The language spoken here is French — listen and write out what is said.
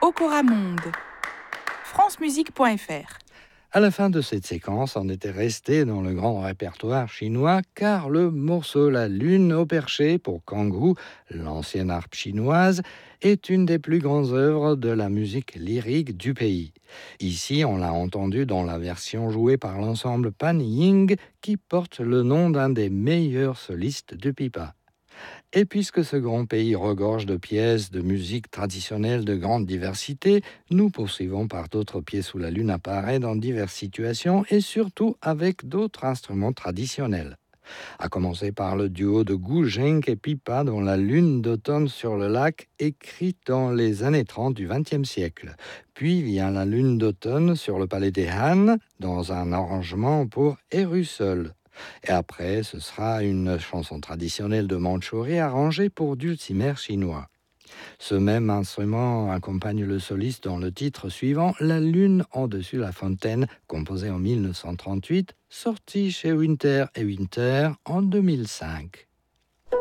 Okora Monde. francemusique.fr. À la fin de cette séquence, on était resté dans le grand répertoire chinois car le morceau La Lune au perché pour Kanghu, l'ancienne harpe chinoise, est une des plus grandes œuvres de la musique lyrique du pays. Ici, on l'a entendu dans la version jouée par l'ensemble Pan Ying qui porte le nom d'un des meilleurs solistes du pipa. Et puisque ce grand pays regorge de pièces de musique traditionnelle de grande diversité, nous poursuivons par d'autres pièces où la lune apparaît dans diverses situations et surtout avec d'autres instruments traditionnels. À commencer par le duo de Gu Zheng et Pipa dans La Lune d'automne sur le lac, écrite dans les années 30 du XXe siècle. Puis vient La Lune d'automne sur le palais des Han dans un arrangement pour Erusol. Et après, ce sera une chanson traditionnelle de Mandchourie arrangée pour dulcimer chinois. Ce même instrument accompagne le soliste dans le titre suivant, La Lune en dessus la fontaine, composé en 1938, sorti chez Winter et Winter en 2005.